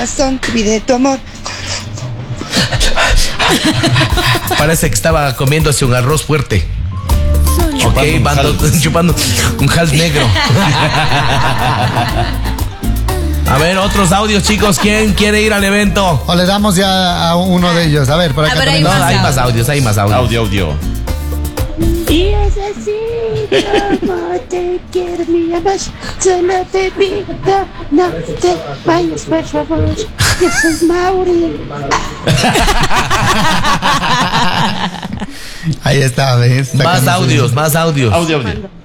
Corazón, te pide tu amor. Parece que estaba comiéndose un arroz fuerte. Chupando un hals negro. A ver, otros audios, chicos. ¿Quién quiere ir al evento? O le damos ya a uno de ellos. A ver, por acá también. No, hay más audios. Audio. Y es así como te quiero, mi amor. Solo te pido, no te vayas, por favor. Yo soy Mauri. Ahí está, ¿ves? Más audios. Audio.